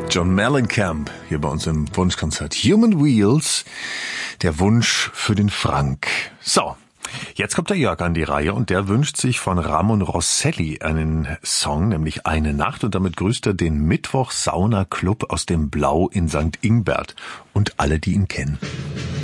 John Mellencamp hier bei uns im Wunschkonzert. Human Wheels, der Wunsch für den Frank. So, jetzt kommt der Jörg an die Reihe und der wünscht sich von Ramon Rosselli einen Song, nämlich Eine Nacht, und damit grüßt er den Mittwoch Sauna Club aus dem Blau in St. Ingbert und alle, die ihn kennen.